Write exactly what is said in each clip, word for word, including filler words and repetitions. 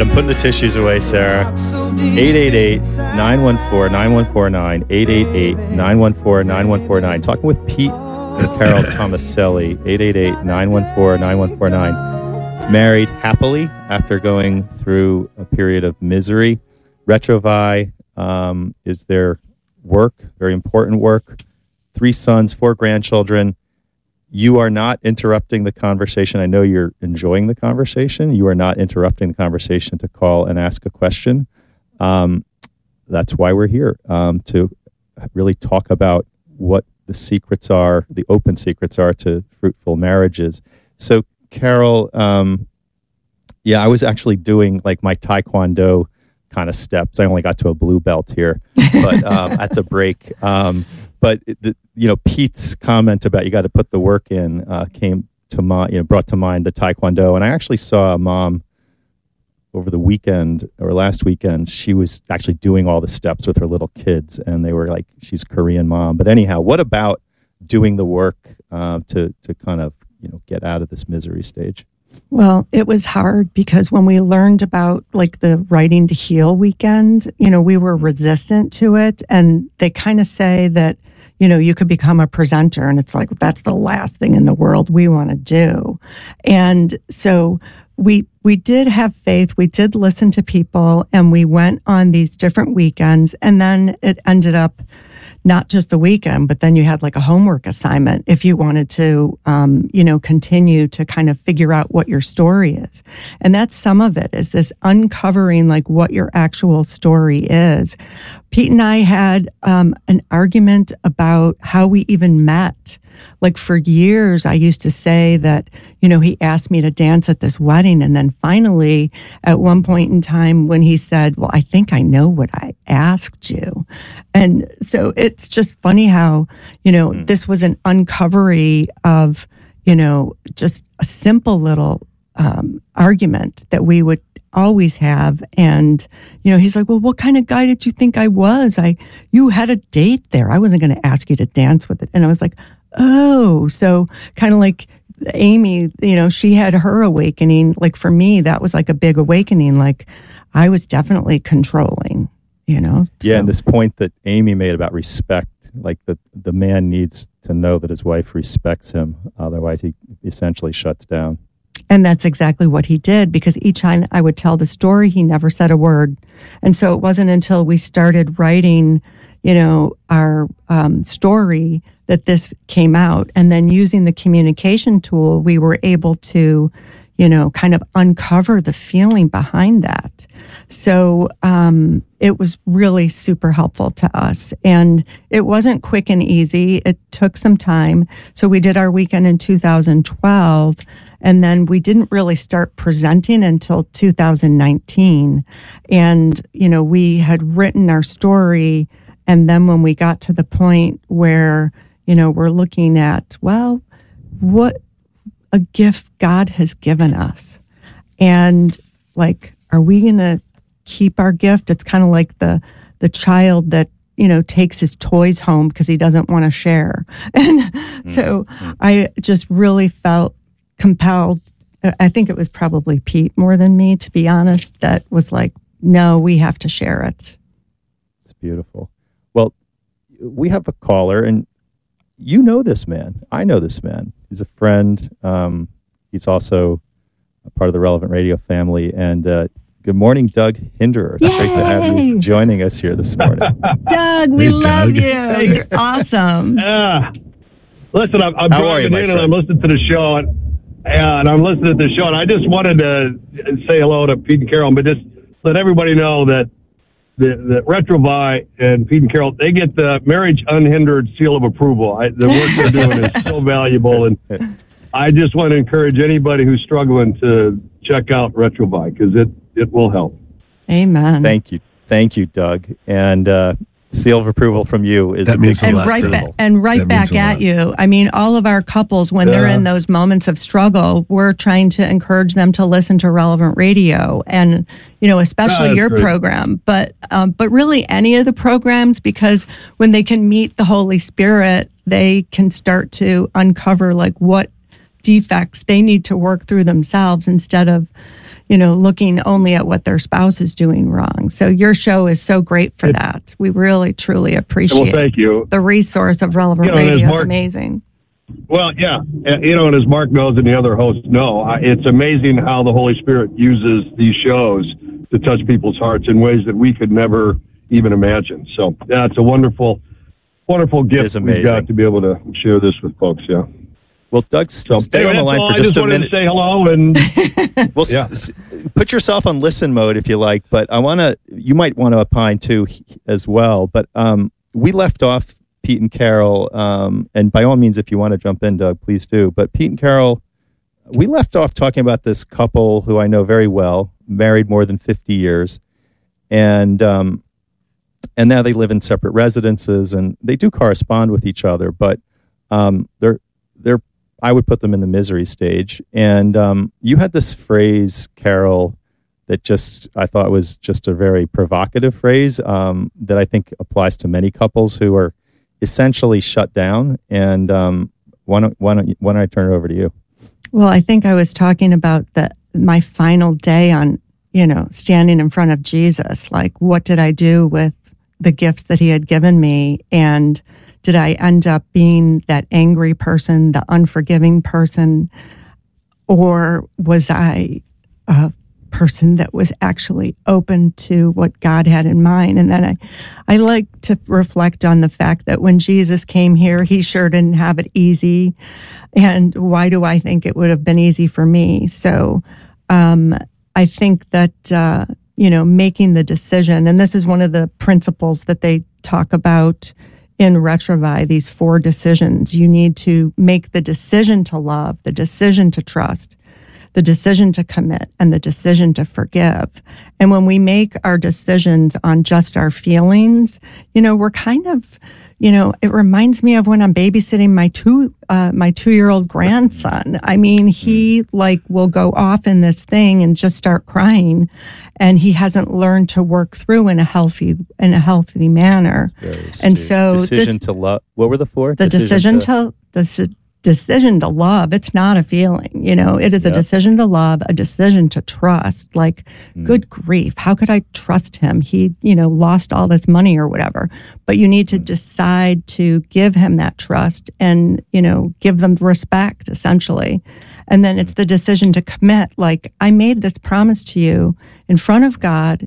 I'm putting the tissues away, Sarah. eight eight eight, nine one four, nine one four nine, eight eight eight, nine one four, nine one four nine. Talking with Pete and Carol Tomaselli, eight eight eight, nine one four, nine one four nine. Married happily after going through a period of misery. Retrovi um, is their work, very important work. Three sons, four grandchildren. You are not interrupting the conversation. I know you're enjoying the conversation. You are not interrupting the conversation to call and ask a question. Um, that's why we're here, um, to really talk about what the secrets are, the open secrets are to fruitful marriages. So, Carol, um, yeah, I was actually doing like my Taekwondo kind of steps. I only got to a blue belt here, but um, at the break. Um, but it, the, you know, Pete's comment about you got to put the work in uh, came to mind. You know, brought to mind the Taekwondo, and I actually saw a mom over the weekend or last weekend. She was actually doing all the steps with her little kids, and they were like, she's a Korean mom. But anyhow, what about doing the work uh, to to kind of you know get out of this misery stage? Well, it was hard because when we learned about like the Writing to Heal weekend, you know, we were resistant to it. And they kind of say that, you know, you could become a presenter. And it's like, that's the last thing in the world we want to do. And so we we did have faith. We did listen to people, and we went on these different weekends. And then it ended up not just the weekend, but then you had like a homework assignment if you wanted to, um, you know, continue to kind of figure out what your story is. And that's some of it, is this uncovering like what your actual story is. Pete and I had um, an argument about how we even met. Like for years, I used to say that, you know, he asked me to dance at this wedding. And then finally, at one point in time when he said, well, I think I know what I asked you. And so it's just funny how, you know, mm. this was an uncovery of, you know, just a simple little um, argument that we would always have. And, you know, he's like, well, what kind of guy did you think I was? I, you had a date there. I wasn't going to ask you to dance with it. And I was like, oh, so kind of like Amy, you know, she had her awakening. Like for me, that was like a big awakening. Like I was definitely controlling, you know? Yeah. So. And this point that Amy made about respect, like the, the man needs to know that his wife respects him. Otherwise he essentially shuts down. And that's exactly what he did, because each time I would tell the story, he never said a word. And so it wasn't until we started writing, you know, our um, story that this came out. And then using the communication tool, we were able to, you know, kind of uncover the feeling behind that. So um, it was really super helpful to us. And it wasn't quick and easy. It took some time. So we did our weekend in two thousand twelve. And then we didn't really start presenting until two thousand nineteen. And, you know, we had written our story. And then when we got to the point where, you know, we're looking at, well, what a gift God has given us. And like, are we going to keep our gift? It's kind of like the the child that, you know, takes his toys home because he doesn't want to share. And mm-hmm. so I just really felt compelled. I think it was probably Pete more than me, to be honest, that was like, no, we have to share it. It's beautiful. Well, we have a caller, and you know this man. I know this man. He's a friend. Um, he's also a part of the Relevant Radio family. And uh, good morning, Doug Hinderer. It's great to have you joining us here this morning. Doug, we hey, love Doug. you. Hey. You're awesome. Yeah. Listen, I'm, I'm How are you, driving my in and I'm friend? listening to the show, and, and I'm listening to the show, and I just wanted to say hello to Pete and Carol, but just let everybody know that the, the Retrovi and Pete and Carol, they get the Marriage Unhindered seal of approval. I, the work they're doing is so valuable, and I just want to encourage anybody who's struggling to check out Retrovi, because it, it will help. Amen. Thank you. Thank you, Doug. And uh, seal of approval from you is That a means big a And lot, right Doug. back, and right That back means a at lot. you. I mean, all of our couples, when they're Yeah. in those moments of struggle, we're trying to encourage them to listen to Relevant Radio, and you know, especially That's your great. program, but um, but really any of the programs, because when they can meet the Holy Spirit, they can start to uncover like what defects they need to work through themselves, instead of, you know, looking only at what their spouse is doing wrong. So your show is so great for that. We really, truly appreciate well, thank you. The resource of Relevant you know, Radio Mark, is amazing. Well, yeah. You know, and as Mark knows and the other hosts know, it's amazing how the Holy Spirit uses these shows to touch people's hearts in ways that we could never even imagine. So, yeah, it's a wonderful, wonderful gift we've got to be able to share this with folks, yeah. Well, Doug, so, stay anyway, on the line all. for I just, just a wanted minute. To say hello and well, yeah. s- put yourself on listen mode if you like, but I want to. You might want to opine too as well. But um, we left off Pete and Carol, um, and by all means, if you want to jump in, Doug, please do. But Pete and Carol, we left off talking about this couple who I know very well, married more than fifty years, and um, and now they live in separate residences, and they do correspond with each other, but um, they're they're. I would put them in the misery stage. And um, you had this phrase, Carol, that just I thought was just a very provocative phrase um, that I think applies to many couples who are essentially shut down. And um, why don't why don't why don't I turn it over to you? Well, I think I was talking about the my final day on, you know, standing in front of Jesus. Like, what did I do with the gifts that he had given me? And did I end up being that angry person, the unforgiving person, or was I a person that was actually open to what God had in mind? And then I, I like to reflect on the fact that when Jesus came here, he sure didn't have it easy. And why do I think it would have been easy for me? So um, I think that, uh, you know, making the decision, and this is one of the principles that they talk about in Retrovi, these four decisions. You need to make the decision to love, the decision to trust, the decision to commit, and the decision to forgive. And when we make our decisions on just our feelings, you know, we're kind of, you know, it reminds me of when I'm babysitting my two, uh, my two-year-old grandson. I mean, he like will go off in this thing and just start crying, and he hasn't learned to work through in a healthy, in a healthy manner. And so, decision this, to love. What were the four? The decision, decision to, to the decision to love. It's not a feeling, you know. It is a yep. decision to love, a decision to trust. Like, mm. good grief, how could I trust him? He, you know, lost all this money or whatever. But you need to mm. decide to give him that trust and, you know, give them respect, essentially. And then it's the decision to commit. Like, I made this promise to you in front of God,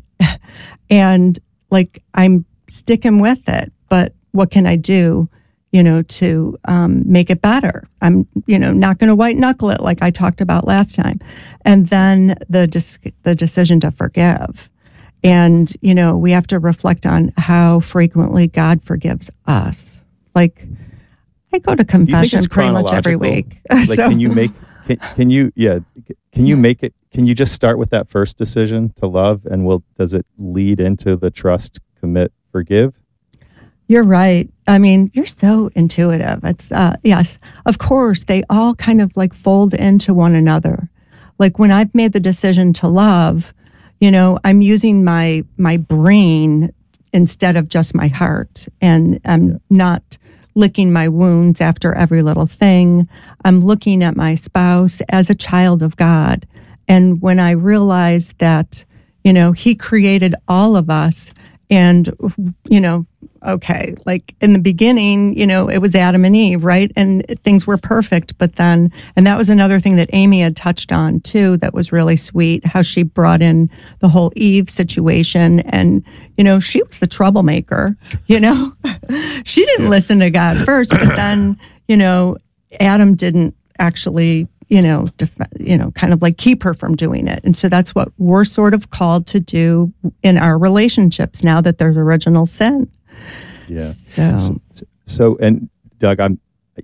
and like, I'm sticking with it. But what can I do, you know, to um, make it better? I'm, you know, not going to white knuckle it like I talked about last time. And then the dis- the decision to forgive. And, you know, we have to reflect on how frequently God forgives us. Like, I go to confession pretty much every week. Like, so, can you make, can, can you, yeah, can you make it, can you just start with that first decision to love, and will, does it lead into the trust, commit, forgive? You're right. I mean, you're so intuitive. It's, uh, yes, of course, they all kind of like fold into one another. Like, when I've made the decision to love, you know, I'm using my, my brain instead of just my heart, and I'm yeah. not licking my wounds after every little thing. I'm looking at my spouse as a child of God. And when I realize that, you know, he created all of us, and, you know, okay, like in the beginning, you know, it was Adam and Eve, right? And things were perfect. But then, and that was another thing that Amy had touched on too, that was really sweet, how she brought in the whole Eve situation. And, you know, she was the troublemaker, you know, she didn't listen to God first, but then, you know, Adam didn't actually, you know, def- you know, kind of like keep her from doing it. And so that's what we're sort of called to do in our relationships now that there's original sin. Yeah. So, so, so and Doug, I'm,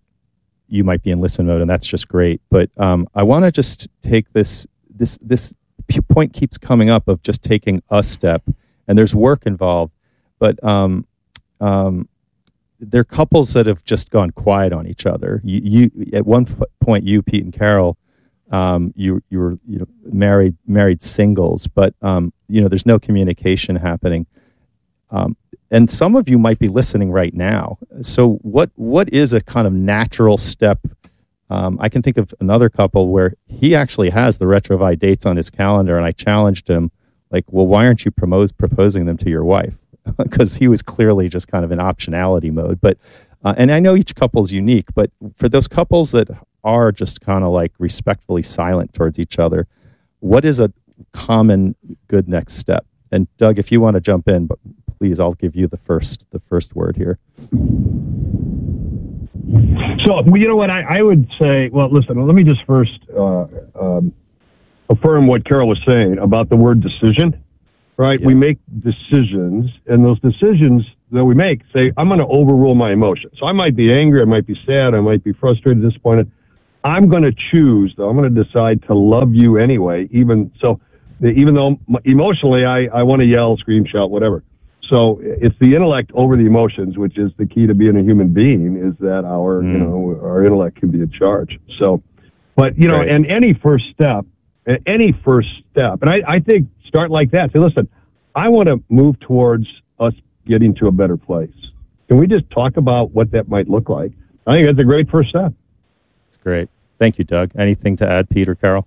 you might be in listen mode, and that's just great. But um, I want to just take this, this, this point keeps coming up of just taking a step, and there's work involved. But um, um, there are couples that have just gone quiet on each other. You, you at one point, you, Pete and Carol, um, you you were you know married married singles, but um, you know there's no communication happening. Um, and some of you might be listening right now. So what what is a kind of natural step Um, I can think of another couple where he actually has the Retrouvaille dates on his calendar, and I challenged him, like, well, why aren't you propose, proposing them to your wife? Because he was clearly just kind of in optionality mode. But uh, and I know each couple is unique, but for those couples that are just kind of like respectfully silent towards each other, what is a common good next step? And Doug, if you want to jump in, but please, I'll give you the first the first word here. So, well, you know what, I, I would say, well, listen, let me just first uh, um, affirm what Carol was saying about the word decision, right? Yeah. We make decisions, and those decisions that we make say, I'm going to overrule my emotions. So I might be angry, I might be sad, I might be frustrated, disappointed. I'm going to choose, though, I'm going to decide to love you anyway, even so, even though emotionally I, I want to yell, scream, shout, whatever. So it's the intellect over the emotions, which is the key to being a human being, is that our, mm. you know, our intellect can be in charge. So, but, you know, right. and any first step, any first step, and I, I think start like that. Say, listen, I want to move towards us getting to a better place. Can we just talk about what that might look like? I think that's a great first step. That's great. Thank you, Doug. Anything to add, Pete or Carol?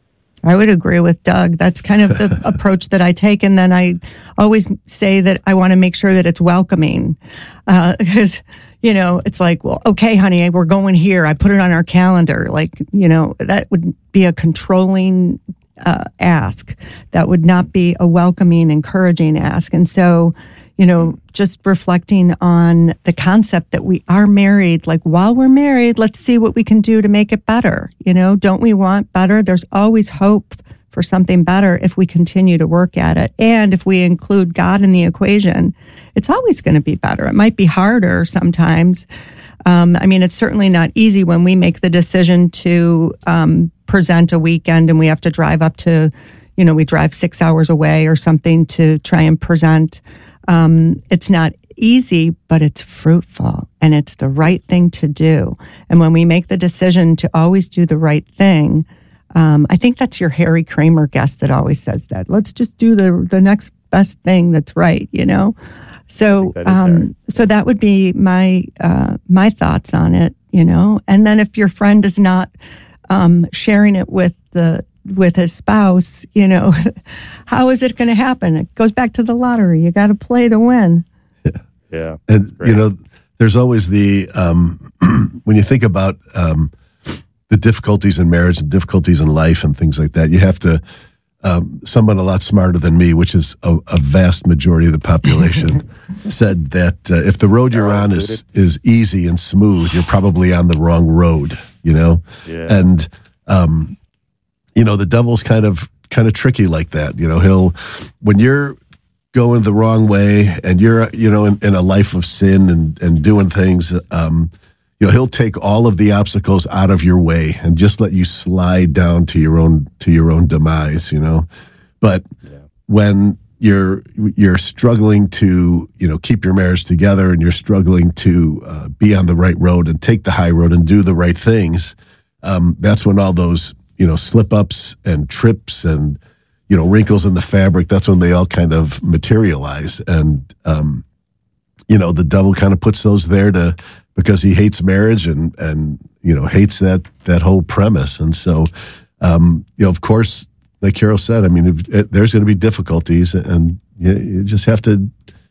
I would agree with Doug. That's kind of the approach that I take. And then I always say that I want to make sure that it's welcoming. Uh, because, you know, it's like, well, okay, honey, we're going here. I put it on our calendar. Like, you know, that would be a controlling uh, ask. That would not be a welcoming, encouraging ask. And so, you know, just reflecting on the concept that we are married, like while we're married, let's see what we can do to make it better. You know, don't we want better? There's always hope for something better if we continue to work at it. And if we include God in the equation, it's always going to be better. It might be harder sometimes. Um, I mean, it's certainly not easy when we make the decision to um, present a weekend and we have to drive up to, you know, we drive six hours away or something to try and present. Um, it's not easy, but it's fruitful and it's the right thing to do. And when we make the decision to always do the right thing, um, I think that's your Harry Kramer guest that always says that. Let's just do the the next best thing that's right, you know? So, that um, so that would be my, uh, my thoughts on it, you know? And then if your friend is not, um, sharing it with the, with his spouse, you know, how is it going to happen? It goes back to the lottery. You got to play to win. Yeah. Yeah. And, great. You know, there's always the, um, when you think about um, the difficulties in marriage and difficulties in life and things like that, you have to, um, someone a lot smarter than me, which is a, a vast majority of the population, said that uh, if the road you're on is, is easy and smooth, you're probably on the wrong road, you know? Yeah. And, um, you know, the devil's kind of kind of tricky like that. You know, he'll, when you're going the wrong way and you're, you know, in, in a life of sin and, and doing things, um, you know, he'll take all of the obstacles out of your way and just let you slide down to your own to your own demise. You know, but yeah. when you're you're struggling to, you know, keep your marriage together and you're struggling to uh, be on the right road and take the high road and do the right things, um, that's when all those, you know, slip-ups and trips and, you know, wrinkles in the fabric, that's when they all kind of materialize. And, um, you know, the devil kind of puts those there to, because he hates marriage and, and you know, hates that, that whole premise. And so, um, you know, of course, like Carol said, I mean, if, it, there's going to be difficulties and you, you just have to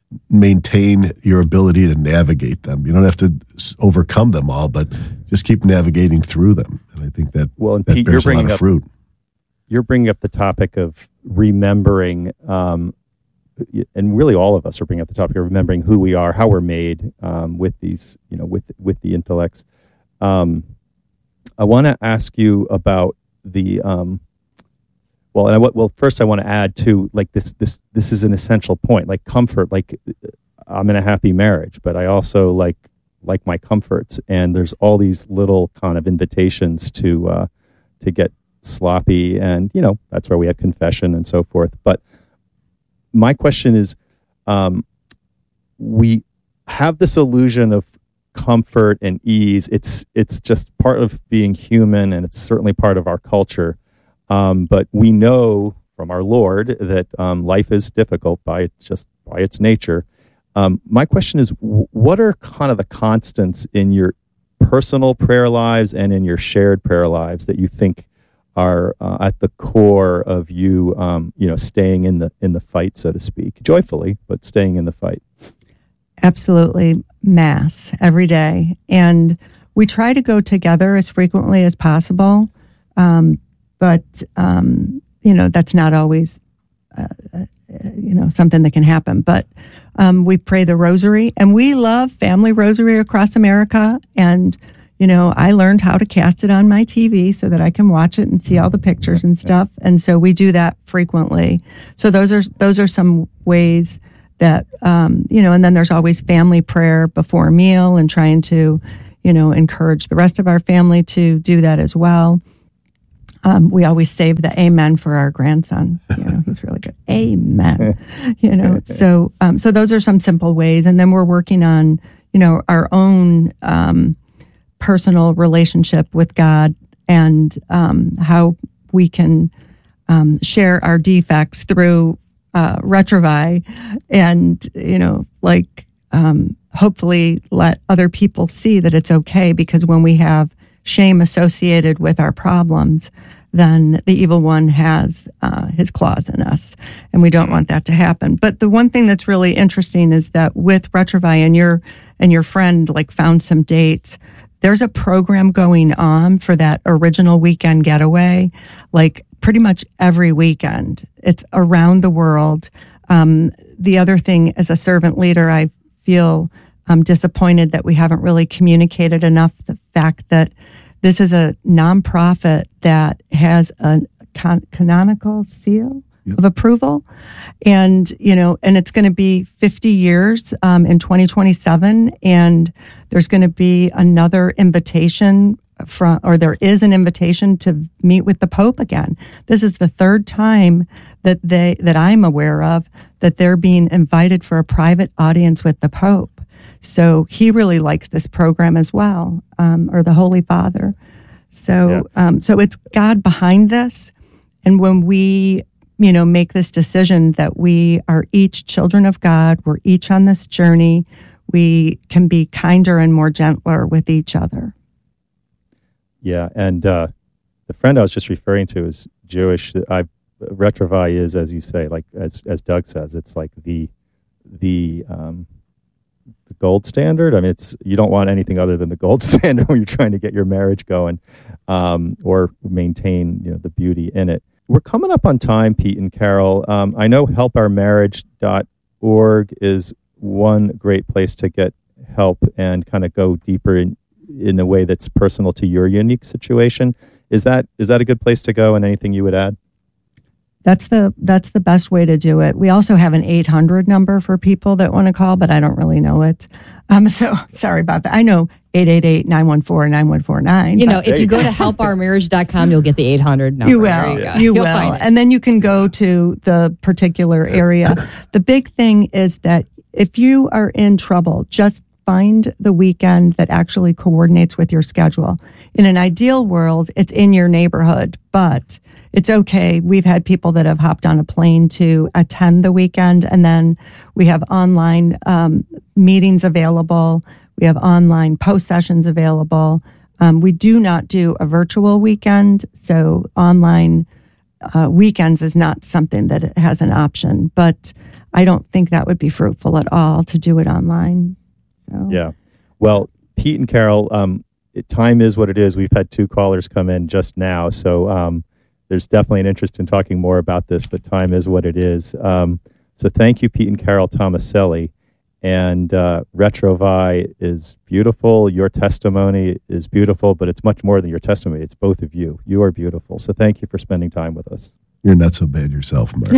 maintain your ability to navigate them. You don't have to overcome them all, but just keep navigating through them. And I think that, well, and that Pete, bears you're a lot of up, fruit. You're bringing up the topic of remembering, um, and really all of us are bringing up the topic of remembering who we are, how we're made um, with these, you know, with with the intellects. Um, I want to ask you about the, um, well, and I, well, first I want to add to, like, this, this, this is an essential point, like comfort. Like, I'm in a happy marriage, but I also like like my comforts, and there's all these little kind of invitations to uh, to get sloppy, and you know that's where we have confession and so forth. But my question is, um, we have this illusion of comfort and ease. It's it's just part of being human, and it's certainly part of our culture. Um, but we know from our Lord that um, life is difficult by its, just by its nature. Um, my question is, w- what are kind of the constants in your personal prayer lives and in your shared prayer lives that you think are uh, at the core of you, um, you know, staying in the in the fight, so to speak, joyfully, but staying in the fight? Absolutely. Mass every day. And we try to go together as frequently as possible. Um, but, um, you know, that's not always, uh, uh, you know, something that can happen. But um, we pray the rosary, and we love family rosary across America. And, you know, I learned how to cast it on my T V so that I can watch it and see all the pictures and stuff. And so we do that frequently. So those are, those are some ways that, um, you know, and then there's always family prayer before a meal, and trying to, you know, encourage the rest of our family to do that as well. Um, we always save the amen for our grandson. You know, he's really good. Amen. You know, so, um, so those are some simple ways. And then we're working on, you know, our own, um, personal relationship with God, and, um, how we can, um, share our defects through, uh, Retrouvaille, and, you know, like, um, hopefully let other people see that it's okay, because when we have shame associated with our problems, then the evil one has uh, his claws in us, and we don't want that to happen. But the one thing that's really interesting is that with Retrouvaille, and your and your friend like found some dates, there's a program going on for that original weekend getaway, like pretty much every weekend. It's around the world. Um, the other thing, as a servant leader, I feel I'm disappointed that we haven't really communicated enough the fact that this is a nonprofit that has a con- canonical seal yep. of approval. And, you know, and it's going to be fifty years um, in twenty twenty-seven. And there's going to be another invitation from, or there is an invitation to meet with the Pope again. This is the third time that they, that I'm aware of, that they're being invited for a private audience with the Pope. So he really likes this program as well, um, or the Holy Father. So, yeah. um, so it's God behind this. And when we, you know, make this decision that we are each children of God, we're each on this journey, we can be kinder and more gentler with each other. Yeah, and uh, the friend I was just referring to is Jewish. I Retrouvaille is, as you say, like as as Doug says, it's like the the um, the gold standard. I mean, it's you don't want anything other than the gold standard when you're trying to get your marriage going, um, or maintain, you know, the beauty in it. We're coming up on time, Pete and Carol. Um, I know help our marriage dot org is one great place to get help and kind of go deeper in in a way that's personal to your unique situation. Is that is that a good place to go, and anything you would add? That's the that's the best way to do it. We also have an eight hundred number for people that want to call, but I don't really know it. Um, so sorry about that. I know eight eight eight, nine one four, nine one four nine. You know, if you go to help our marriage dot com, you'll get the eight hundred number. You will. You, you will. And then you can go to the particular area. The big thing is that if you are in trouble, just find the weekend that actually coordinates with your schedule. In an ideal world, it's in your neighborhood, but it's okay. We've had people that have hopped on a plane to attend the weekend, and then we have online um, meetings available. We have online post sessions available. Um, we do not do a virtual weekend, so online uh, weekends is not something that has an option, but I don't think that would be fruitful at all to do it online. So. Yeah. Well, Pete and Carol, um, it, time is what it is. We've had two callers come in just now, so um, there's definitely an interest in talking more about this, but time is what it is. Um, so thank you, Pete and Carol Tomaselli. And uh, Retrouvaille is beautiful. Your testimony is beautiful, but it's much more than your testimony. It's both of you. You are beautiful. So thank you for spending time with us. You're not so bad yourself, Mark.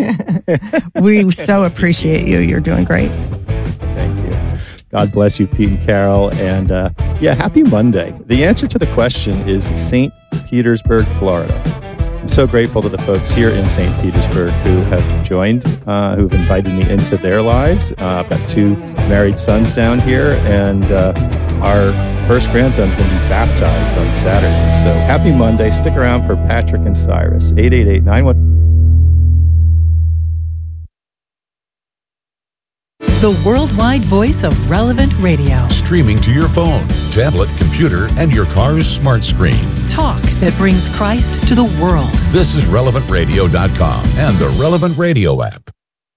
We so appreciate you. You're doing great. Thank you. God bless you, Pete and Carol. And uh, yeah, happy Monday. The answer to the question is Saint Petersburg, Florida. I'm so grateful to the folks here in Saint Petersburg who have joined, uh, who've invited me into their lives. Uh, I've got two married sons down here, and uh, our first grandson's going to be baptized on Saturday. So happy Monday. Stick around for Patrick and Cyrus. eight eight eight, nine one The worldwide voice of Relevant Radio. Streaming to your phone, tablet, computer, and your car's smart screen. Talk that brings Christ to the world. This is relevant radio dot com and the Relevant Radio app.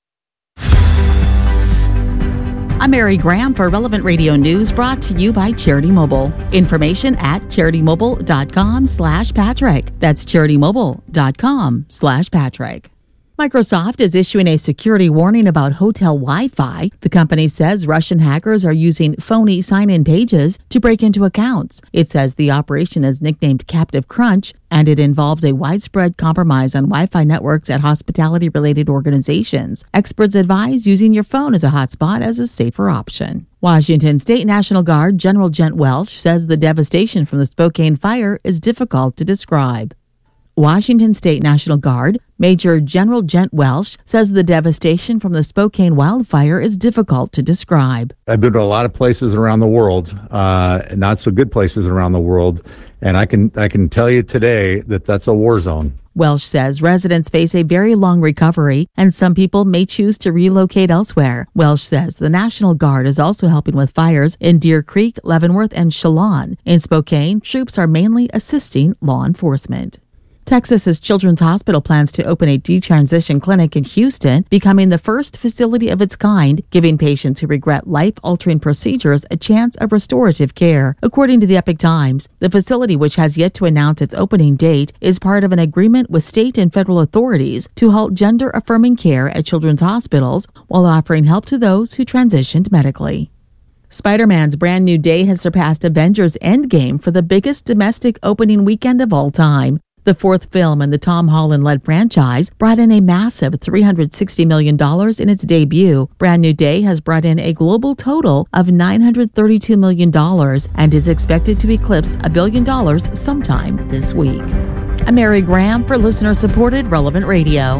I'm Mary Graham for Relevant Radio News, brought to you by Charity Mobile. Information at charity-mobile.com slash Patrick. That's charity-mobile.com slash Patrick. Microsoft is issuing a security warning about hotel Wi-Fi. The company says Russian hackers are using phony sign-in pages to break into accounts. It says the operation is nicknamed Captive Crunch, and it involves a widespread compromise on Wi-Fi networks at hospitality-related organizations. Experts advise using your phone as a hotspot as a safer option. Washington State National Guard General Gent Welsh says the devastation from the Spokane fire is difficult to describe. Washington State National Guard Major General Gent Welsh says the devastation from the Spokane wildfire is difficult to describe. I've been to a lot of places around the world, uh, not so good places around the world, and I can I can tell you today that that's a war zone. Welsh says residents face a very long recovery, and some people may choose to relocate elsewhere. Welsh says the National Guard is also helping with fires in Deer Creek, Leavenworth, and Chelan. In Spokane, troops are mainly assisting law enforcement. Texas's Children's Hospital plans to open a detransition clinic in Houston, becoming the first facility of its kind, giving patients who regret life-altering procedures a chance of restorative care. According to the Epoch Times, the facility, which has yet to announce its opening date, is part of an agreement with state and federal authorities to halt gender-affirming care at children's hospitals while offering help to those who transitioned medically. Spider-Man's Brand New Day has surpassed Avengers Endgame for the biggest domestic opening weekend of all time. The fourth film in the Tom Holland-led franchise brought in a massive three hundred sixty million dollars in its debut. Brand New Day has brought in a global total of nine hundred thirty-two million dollars and is expected to eclipse a billion dollars sometime this week. I'm Mary Graham for listener-supported Relevant Radio.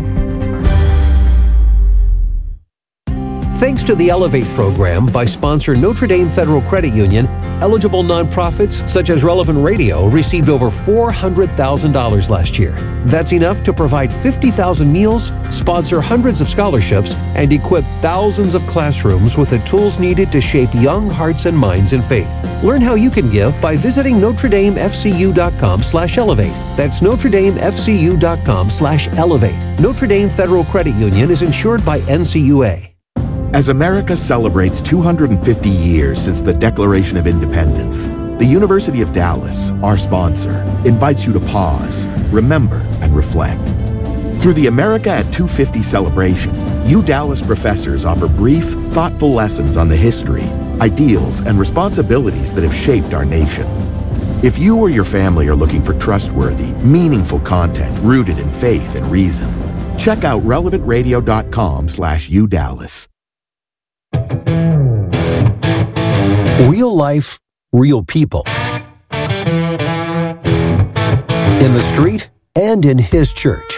Thanks to the Elevate program by sponsor Notre Dame Federal Credit Union, eligible nonprofits such as Relevant Radio received over four hundred thousand dollars last year. That's enough to provide fifty thousand meals, sponsor hundreds of scholarships, and equip thousands of classrooms with the tools needed to shape young hearts and minds in faith. Learn how you can give by visiting Notre Dame F C U dot com slash elevate. That's Notre Dame F C U dot com slash elevate. Notre Dame Federal Credit Union is insured by N C U A. As America celebrates two hundred fifty years since the Declaration of Independence, the University of Dallas, our sponsor, invites you to pause, remember, and reflect. Through the America at two fifty celebration, U Dallas professors offer brief, thoughtful lessons on the history, ideals, and responsibilities that have shaped our nation. If you or your family are looking for trustworthy, meaningful content rooted in faith and reason, check out relevant radio dot com slash U Dallas. Real life, real people. In the street and in his church.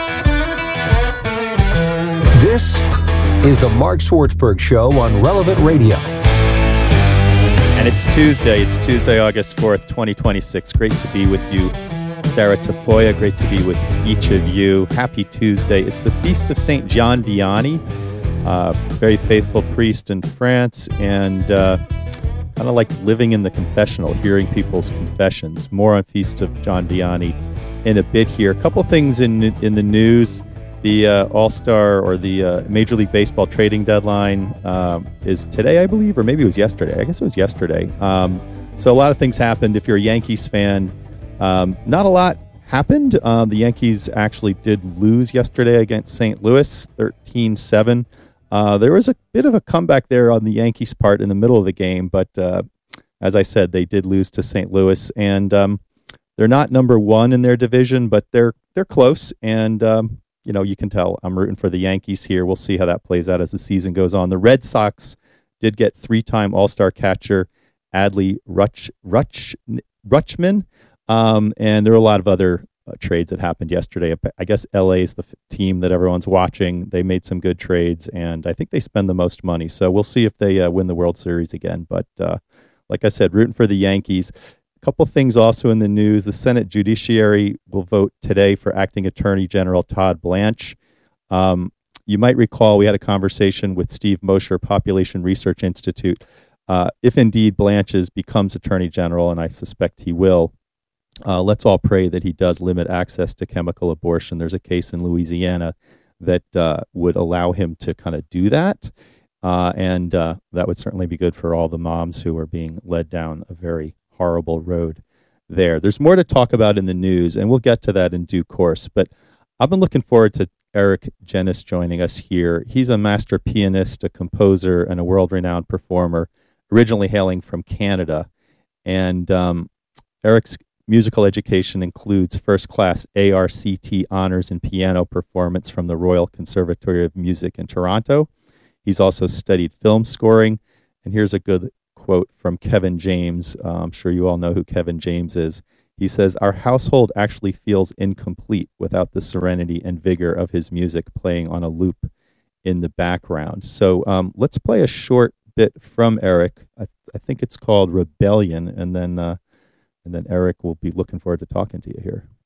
This is the Mark Swartzberg Show on Relevant Radio. And it's Tuesday. It's Tuesday, August fourth, twenty twenty-six. Great to be with you, Sarah Tafoya. Great to be with each of you. Happy Tuesday. It's the Feast of Saint John Vianney, uh, very faithful priest in France, and uh, kind of like living in the confessional, hearing people's confessions. More on Feast of John Vianney in a bit here. A couple things in in the news. The uh, All-Star or the uh, Major League Baseball trading deadline um, is today, I believe, or maybe it was yesterday. I guess it was yesterday. Um, so a lot of things happened. If you're a Yankees fan, um, not a lot happened. Uh, the Yankees actually did lose yesterday against Saint Louis, thirteen seven. Uh, there was a bit of a comeback there on the Yankees' part in the middle of the game, but uh, as I said, they did lose to Saint Louis, and um, they're not number one in their division, but they're they're close, and um, you know, you can tell I'm rooting for the Yankees here. We'll see how that plays out as the season goes on. The Red Sox did get three-time All-Star catcher Adley Rutsch, Rutsch, Rutschman, um, and there were a lot of other uh, trades that happened yesterday. I guess L A is the f- team that everyone's watching. They made some good trades, and I think they spend the most money. So we'll see if they uh, win the World Series again. But uh, like I said, rooting for the Yankees. Couple things also in the news. The Senate Judiciary will vote today for Acting Attorney General Todd Blanche. Um, you might recall we had a conversation with Steve Mosher, Population Research Institute. Uh, if indeed Blanches becomes Attorney General, and I suspect he will, uh, let's all pray that he does limit access to chemical abortion. There's a case in Louisiana that uh, would allow him to kind of do that. Uh, and uh, that would certainly be good for all the moms who are being led down a very horrible road there. There's more to talk about in the news, and we'll get to that in due course. But I've been looking forward to Eric Genis joining us here. He's a master pianist, a composer, and a world-renowned performer, originally hailing from Canada. And um, Eric's musical education includes first-class A R C T honors in piano performance from the Royal Conservatory of Music in Toronto. He's also studied film scoring. And here's a good quote from Kevin James. Uh, I'm sure you all know who Kevin James is. He says, "Our household actually feels incomplete without the serenity and vigor of his music playing on a loop in the background." So um, let's play a short bit from Eric. I, I think it's called Rebellion. And then, uh, and then Eric will be looking forward to talking to you here.